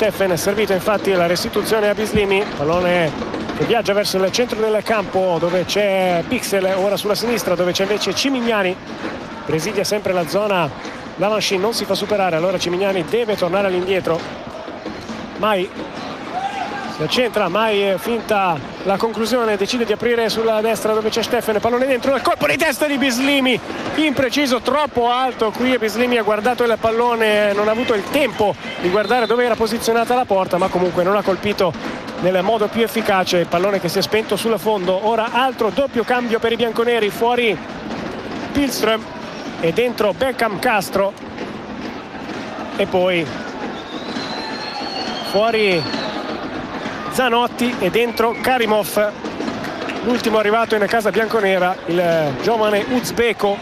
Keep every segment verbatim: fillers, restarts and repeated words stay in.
Steffen, servito infatti la restituzione a Bislimi, pallone che viaggia verso il centro del campo dove c'è Pixel, ora sulla sinistra dove c'è invece Cimignani, presidia sempre la zona, Lavanchi non si fa superare, allora Cimignani deve tornare all'indietro, Mai si accentra, Mai finta la conclusione, decide di aprire sulla destra dove c'è Steffen, pallone dentro, il colpo di testa di Bislimi, impreciso, troppo alto qui, Bislimi ha guardato il pallone, non ha avuto il tempo di guardare dove era posizionata la porta, ma comunque non ha colpito nel modo più efficace, il pallone che si è spento sul fondo. Ora altro doppio cambio per i bianconeri, fuori Pilström e dentro Beckham Castro, e poi fuori Zanotti e dentro Karimov, l'ultimo arrivato in casa bianconera, il giovane uzbeko.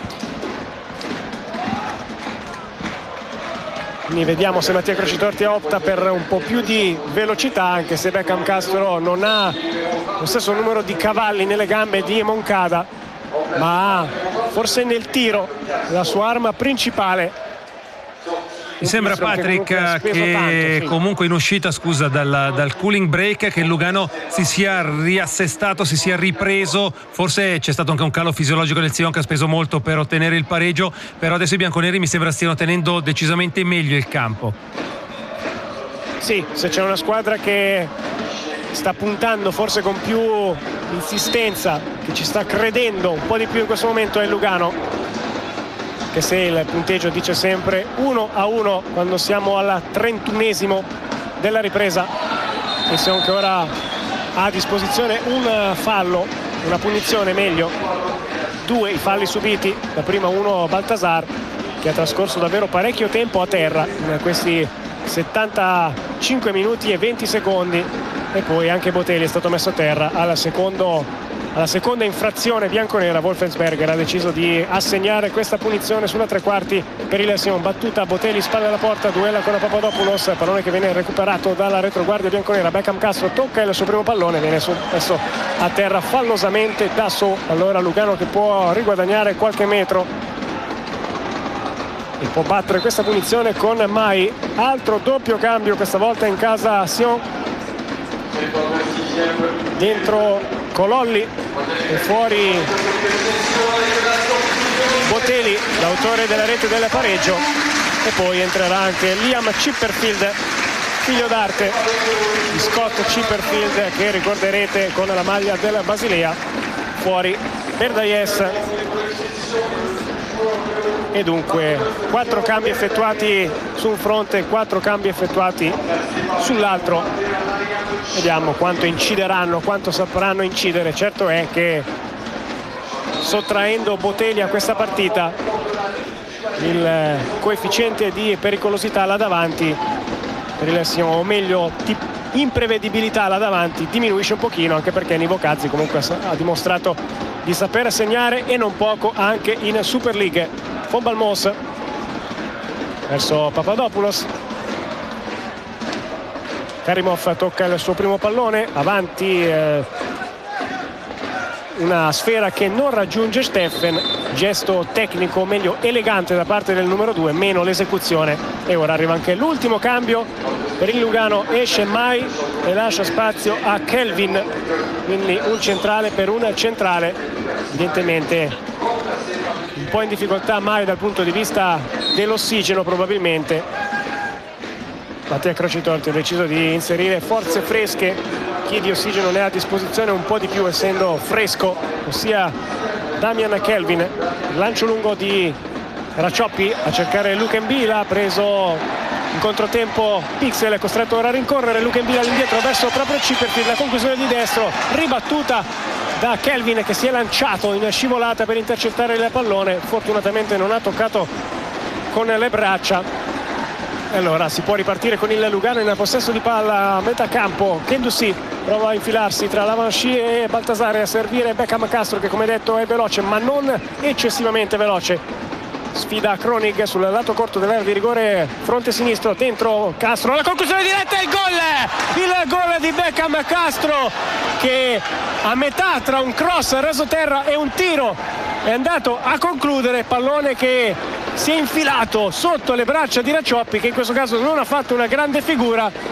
Quindi vediamo se Mattia Crocitorti opta per un po' più di velocità, anche se Beckham Castro non ha lo stesso numero di cavalli nelle gambe di Moncada, ma ha forse nel tiro la sua arma principale. Mi sembra, Patrick, che, che tanto, sì. comunque in uscita, scusa, dal, dal cooling break, che il Lugano si sia riassestato, si sia ripreso. Forse c'è stato anche un calo fisiologico del Sion che ha speso molto per ottenere il pareggio, però adesso i bianconeri mi sembra stiano tenendo decisamente meglio il campo. Sì, se c'è una squadra che sta puntando forse con più insistenza, che ci sta credendo un po' di più in questo momento, è il Lugano, che se il punteggio dice sempre uno a uno quando siamo al trentunesimo della ripresa, e Sion che ora ha a disposizione un fallo, una punizione meglio, due i falli subiti, da prima uno Baltasar che ha trascorso davvero parecchio tempo a terra in questi settantacinque minuti e venti secondi, e poi anche Botelli è stato messo a terra al secondo alla seconda infrazione bianconera. Wolfensberger ha deciso di assegnare questa punizione sulla tre quarti per il Sion. Battuta Botelli, spalle alla porta, duella con Papadopoulos, pallone che viene recuperato dalla retroguardia bianconera. Beckham Castro tocca il suo primo pallone, viene messo a terra fallosamente da So. Allora Lugano che può riguadagnare qualche metro e può battere questa punizione con Mai. Altro doppio cambio, questa volta in casa Sion, dentro Cololli e fuori Botelli, l'autore della rete del pareggio, e poi entrerà anche Liam Chipperfield, figlio d'arte di Scott Chipperfield, che ricorderete con la maglia della Basilea. Fuori Berdaies, e dunque quattro cambi effettuati su un fronte, quattro cambi effettuati sull'altro. Vediamo quanto incideranno, quanto sapranno incidere. Certo è che sottraendo Botelli a questa partita il coefficiente di pericolosità là davanti per il Sion, o meglio di imprevedibilità là davanti, diminuisce un pochino, anche perché Nivo Cazzi comunque ha dimostrato di saper segnare, e non poco, anche in Super League. Von Balmos verso Papadopoulos, Karimov tocca il suo primo pallone, avanti eh, una sfera che non raggiunge Steffen, gesto tecnico, o meglio elegante da parte del numero due, meno l'esecuzione. E ora arriva anche l'ultimo cambio per il Lugano, esce Mai e lascia spazio a Kelvin, quindi un centrale per un centrale. Evidentemente un po' in difficoltà Mai dal punto di vista dell'ossigeno, probabilmente. Mattia Crocitorti ha deciso di inserire forze fresche, chi di ossigeno ne ha a disposizione un po' di più essendo fresco, ossia Damian Kelvin. Lancio lungo di Raccioppi a cercare Lukenbila, ha preso in controtempo Pixel, è costretto ora a rincorrere Lukenbila all'indietro verso proprio Chipperfield, la conclusione di destro, ribattuta da Kelvin che si è lanciato in scivolata per intercettare il pallone, fortunatamente non ha toccato con le braccia. Allora si può ripartire con il Lugano in possesso di palla a metà campo. Kendouzi prova a infilarsi tra Lavanchi e Baltasar, a servire Beckham Castro, che come detto è veloce ma non eccessivamente veloce. Sfida Kronig sul lato corto dell'area di rigore, fronte sinistro, dentro Castro, la conclusione diretta e il gol! Il gol di Beckham Castro, che a metà tra un cross raso terra e un tiro è andato a concludere, pallone che si è infilato sotto le braccia di Raccioppi, che in questo caso non ha fatto una grande figura,